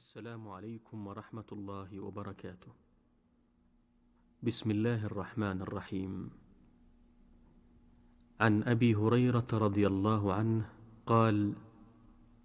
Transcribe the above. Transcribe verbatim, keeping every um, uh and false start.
السلام عليكم ورحمة الله وبركاته. بسم الله الرحمن الرحيم. عن أبي هريرة رضي الله عنه قال: